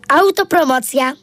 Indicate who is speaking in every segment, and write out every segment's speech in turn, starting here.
Speaker 1: Autopromocja.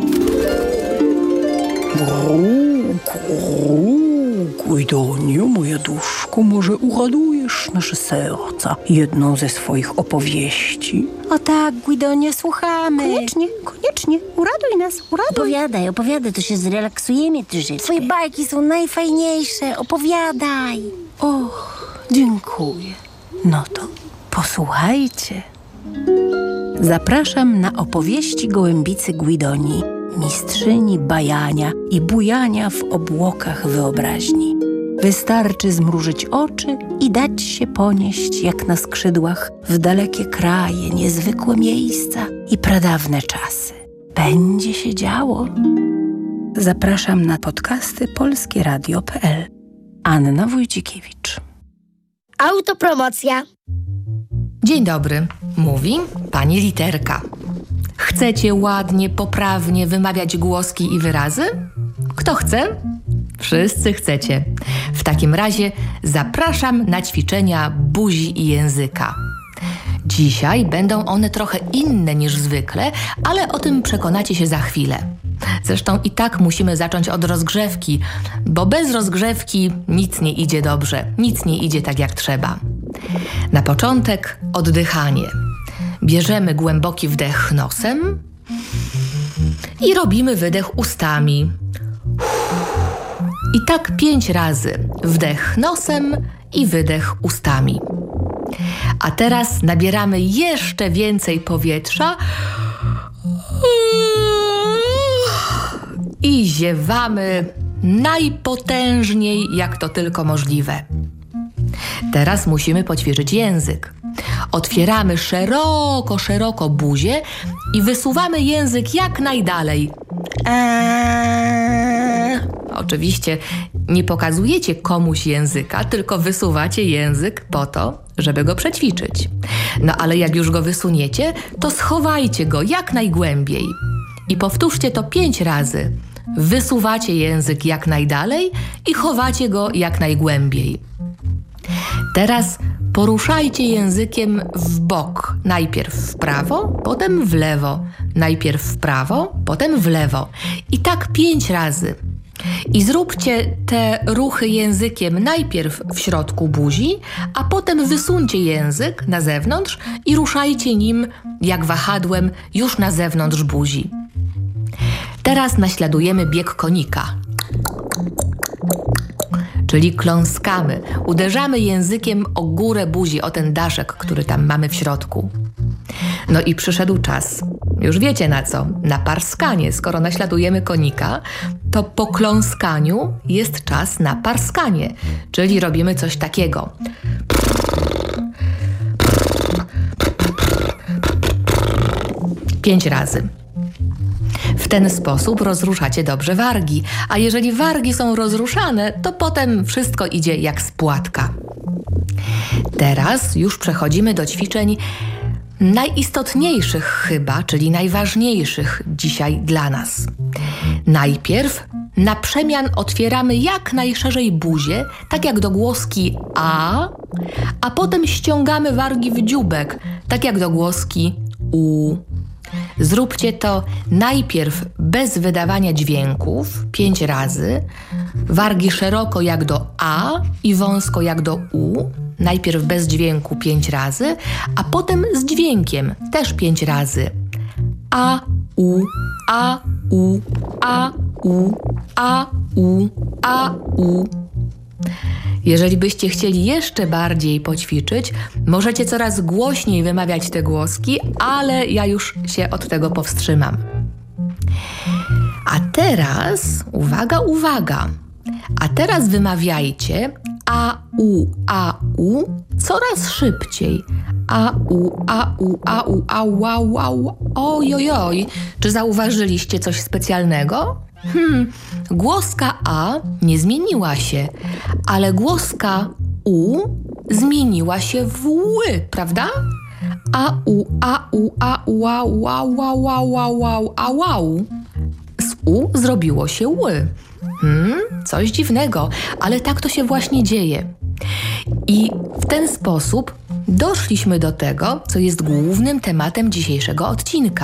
Speaker 2: Guidoniu, moja duszko, może uradujesz nasze serca jedną ze swoich opowieści?
Speaker 3: O tak, Guidonie, słuchamy.
Speaker 4: Koniecznie. Uraduj nas,
Speaker 3: Opowiadaj, to się zrelaksujemy troszeczkę.
Speaker 4: Twoje bajki są najfajniejsze, opowiadaj.
Speaker 2: Och, dziękuję. No to posłuchajcie. Zapraszam na opowieści gołębicy Guidonii, mistrzyni bajania i bujania w obłokach wyobraźni. Wystarczy zmrużyć oczy i dać się ponieść jak na skrzydłach w dalekie kraje, niezwykłe miejsca i pradawne czasy. Będzie się działo. Zapraszam na podcasty polskieradio.pl. Anna Wójcikiewicz.
Speaker 1: Autopromocja.
Speaker 5: Dzień dobry, mówi pani Literka. Chcecie ładnie, poprawnie wymawiać głoski i wyrazy? Kto chce? Wszyscy chcecie. W takim razie zapraszam na ćwiczenia buzi i języka. Dzisiaj będą one trochę inne niż zwykle, ale o tym przekonacie się za chwilę. Zresztą i tak musimy zacząć od rozgrzewki, bo bez rozgrzewki nic nie idzie dobrze, nic nie idzie tak jak trzeba. Na początek oddychanie. Bierzemy głęboki wdech nosem i robimy wydech ustami. I tak 5 razy. Wdech nosem i wydech ustami. A teraz nabieramy jeszcze więcej powietrza i ziewamy najpotężniej, jak to tylko możliwe. Teraz musimy poćwiczyć język. Otwieramy szeroko buzię i wysuwamy język jak najdalej. Oczywiście nie pokazujecie komuś języka, tylko wysuwacie język po to, żeby go przećwiczyć. No ale jak już go wysuniecie, to schowajcie go jak najgłębiej. I powtórzcie to 5 razy. Wysuwacie język jak najdalej i chowacie go jak najgłębiej. Teraz poruszajcie językiem w bok. Najpierw w prawo, potem w lewo. Najpierw w prawo, potem w lewo. I tak 5 razy. I zróbcie te ruchy językiem najpierw w środku buzi, a potem wysuńcie język na zewnątrz i ruszajcie nim jak wahadłem już na zewnątrz buzi. Teraz naśladujemy bieg konika. Czyli kląskamy, uderzamy językiem o górę buzi, o ten daszek, który tam mamy w środku. No i przyszedł czas. Już wiecie na co? Na parskanie. Skoro naśladujemy konika, to po kląskaniu jest czas na parskanie. Czyli robimy coś takiego. 5 razy. W ten sposób rozruszacie dobrze wargi, a jeżeli wargi są rozruszane, to potem wszystko idzie jak z płatka. Teraz już przechodzimy do ćwiczeń najistotniejszych chyba, czyli najważniejszych dzisiaj dla nas. Najpierw na przemian otwieramy jak najszerzej buzię, tak jak do głoski a potem ściągamy wargi w dzióbek, tak jak do głoski u. Zróbcie to najpierw bez wydawania dźwięków 5 razy, wargi szeroko jak do a i wąsko jak do u, najpierw bez dźwięku 5 razy, a potem z dźwiękiem też 5 razy. A, u, a, u, a, u, a, u, a, u. Jeżeli byście chcieli jeszcze bardziej poćwiczyć, możecie coraz głośniej wymawiać te głoski, ale ja już się od tego powstrzymam. A teraz, uwaga, a teraz wymawiajcie a, u, coraz szybciej. A, u, au. Ojojoj, czy zauważyliście coś specjalnego? Głoska a nie zmieniła się, ale głoska u zmieniła się w ły, prawda? Au. Z u zrobiło się ły. Coś dziwnego, ale tak to się właśnie dzieje. I w ten sposób doszliśmy do tego, co jest głównym tematem dzisiejszego odcinka.